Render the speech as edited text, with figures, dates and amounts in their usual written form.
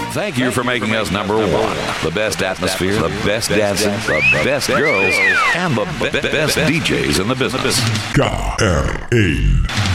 Thank you for making us number one. The best atmosphere, the best dancing, the best girls, and the best DJs in the business. KRA